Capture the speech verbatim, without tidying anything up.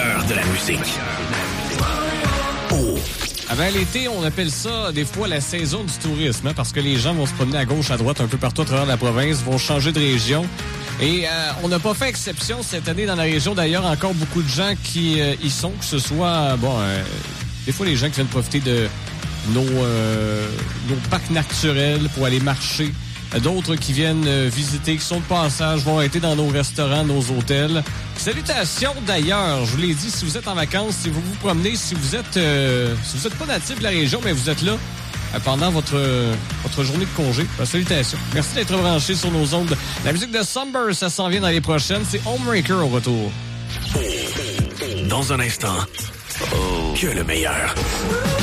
meilleur de la musique. Oh. Avant l'été, on appelle ça des fois la saison du tourisme, hein, parce que les gens vont se promener à gauche, à droite, un peu partout à travers la province, vont changer de région. Et euh, on n'a pas fait exception cette année dans la région. D'ailleurs, encore beaucoup de gens qui euh, y sont, que ce soit, bon, euh, des fois les gens qui viennent profiter de nos, euh, nos parcs naturels pour aller marcher. D'autres qui viennent euh, visiter, qui sont de passage, vont être dans nos restaurants, nos hôtels. Salutations d'ailleurs, je vous l'ai dit, si vous êtes en vacances, si vous vous promenez, si vous êtes euh, si vous êtes pas natif de la région, mais vous êtes là euh, pendant votre euh, votre journée de congé. Ben, salutations. Merci d'être branchés sur nos ondes. La musique de Summer, ça s'en vient dans les prochaines. C'est Homebreaker au retour. Dans un instant, oh. que le meilleur.